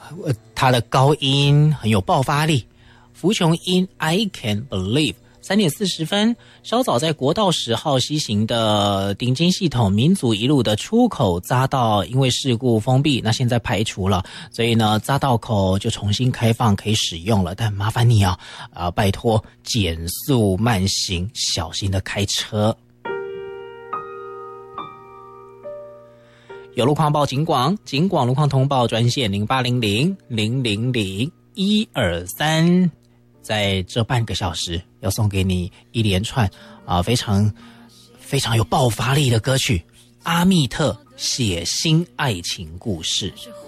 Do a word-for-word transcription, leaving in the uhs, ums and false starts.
呃，它的高音很有爆发力。福琼音 I Can Believe三点四十分，稍早在国道十号西行的顶尖系统民族一路的出口匝道因为事故封闭，那现在排除了，所以呢匝道口就重新开放可以使用了，但麻烦你啊，啊拜托减速慢行，小心的开车。有路况报警广，警广路况通报专线零八零零零零零一二三。在这半个小时要送给你一连串啊、呃、非常非常有爆发力的歌曲，阿密特血腥爱情故事。